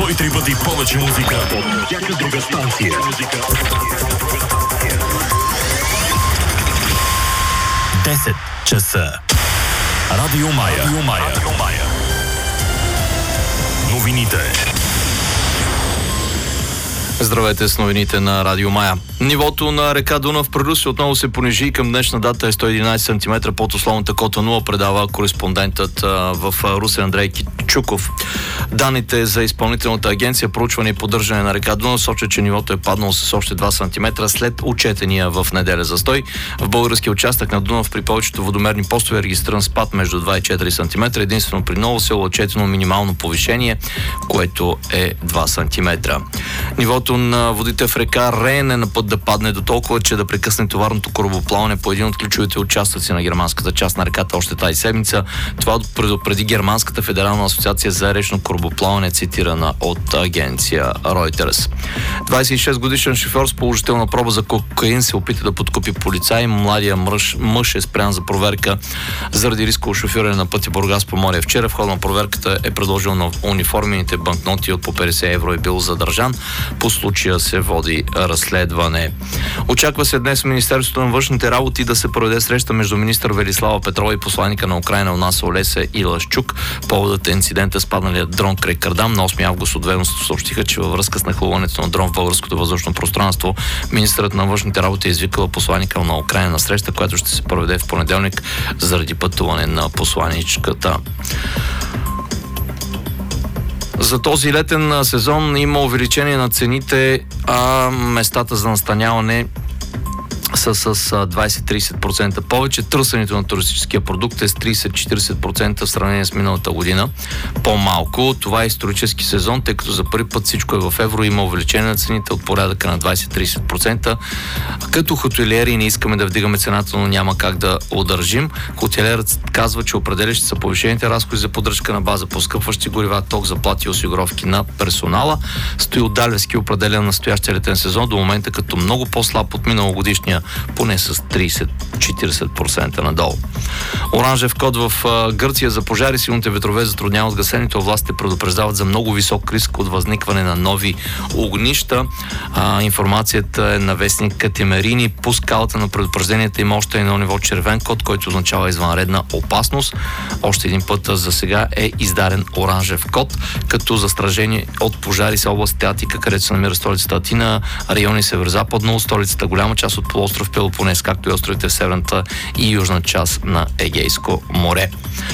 103 пъти повече музика от всяка друга станция. 10 часа. Радио Мая. Новините. Здравейте с новините на Радио Мая. Нивото на река Дунав при Русе отново се понижи и към днешна дата е 111 см под условната кота 0, предава кореспондентът в Русе Андрей Кичуков. Данните за изпълнителната агенция проучване и поддържане на река Дунав сочат, че нивото е паднало с още 2 см след отчетения в неделя застой. В българския участък на Дунав при повечето водомерни постове е регистриран спад между 2 и 4 см. Единствено при Ново село е отчетено минимално повишение, което е 2 см. Нивото на водите в река Рейн е на път да падне до толкова, че да прекъсне товарното корабоплаване по един от ключовите участъци на германската част на реката още тази седмица. Това предупреди Германската федерална асоциация за речно корабоплаване, цитирана от агенция Reuters. 26 годишен шофьор с положителна проба за кокаин се опита да подкупи полицай. Младия мъж е спрян за проверка заради рисково шофиране на пътя Бургас-Поморие. Вчера в хода на проверката е продължил на униформените банкноти от по 50 евро и бил задържан. По случая се води разследване. Очаква се днес в Министерството на външните работи да се проведе среща между министър Велислава Петрова и посланика на Украйна у нас Олеся Илашчук. Поводът е инцидента с падналия дрон край Кардам. На 8 август от ведомството съобщиха, че във връзка с нахлуването на дрон в българското въздушно пространство, министърът на външните работи е извикала посланика на Украйна на среща, която ще се проведе в понеделник заради пътуване на посланичката. За този летен сезон има увеличение на цените, а местата за настаняване са с 20-30% повече. Търсенето на туристическия продукт е с 30-40% в сравнение с миналата година. По-малко. Това е исторически сезон, тъй като за първи път всичко е в евро. Има увеличение на цените от порядъка на 20-30%. Като хотелиери не искаме да вдигаме цената, но няма как да удържим. Хотелиерът казва, че определящи са повишените разходи за поддръжка на база поскъпващи горива, ток, заплати и осигуровки на персонала. Стоил Далевски определя настоящия летен сезон до момента като много по-слаб от миналогодишния, поне с 30-40% надолу. Оранжев код в Гърция за пожари, силните ветрове затрудняват гасенето, властите предупреждават за много висок риск от възникване на нови огнища. Информацията е на вестник Катемерини. По скалата на предупрежденията има още едно ниво червен код, който означава извънредна опасност. Още един път за сега е издаден оранжев код, като застрашени от пожари са областите Атика, където се намира столицата Атина, райони северо-западно, столицата, голяма част от полуостров Пелопонес, както и островите в северната и южна част на Егейско море.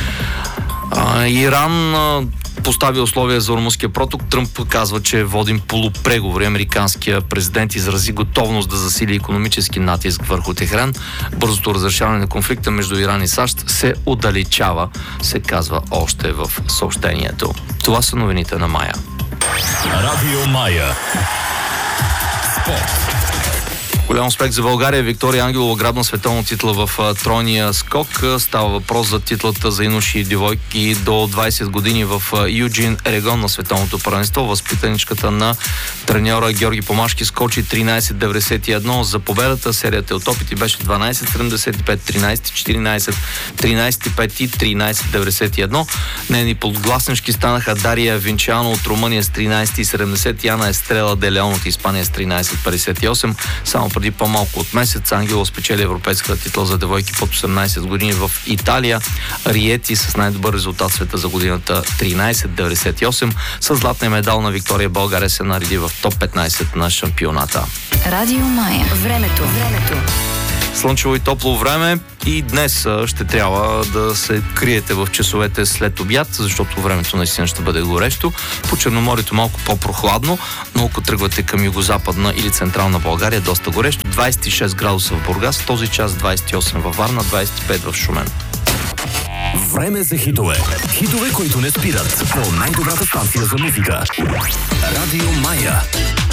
Иран постави условия за Ормузския проток. Тръмп казва, че водим полупреговори. Американският президент изрази готовност да засили икономически натиск върху Техран. Бързото разрешаване на конфликта между Иран и САЩ се отдалечава, се казва още в съобщението. Това са новините на Мая. Радио Мая. Спорт. Голям успех за България. Виктория Ангелова грабна световна титла в тройния скок. Става въпрос за титлата за юноши и девойки до 20 години в Юджин, Ерегон на световното първенство. Възпитаничката на треньора Георги Помашки скочи 13.91 за победата. Серията от опити беше 12.75, 13.14, 13.5 и 13.91. Нейни подгласнички станаха Дария Винчано от Румъния с 13.70, Яна Естрела де Леон от Испания с 13.58. Само преди по-малко от месец Ангелова спечели европейската титла за девойки под 18 години в Италия. Риети с най-добър резултат в света за годината 13.98. С златния медал на Виктория България се нареди в топ 15 на шампионата. Радио Мая. Времето. Слънчево и топло време и днес ще трябва да се криете в часовете след обяд, защото времето наистина ще бъде горещо. По Черноморието малко по-прохладно, но ако тръгвате към югозападна или централна България, доста горещо. 26 градуса в Бургас, в този час 28 във Варна, 25 в Шумен. Време за хитове. Хитове, които не спират. По най-добрата станция за музика. Радио Мая.